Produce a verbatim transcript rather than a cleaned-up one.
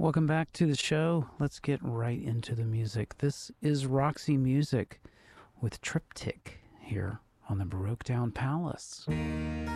Welcome back to the show. Let's get right into the music. This is Roxy Music with Triptych here on the Baroque Town Palace.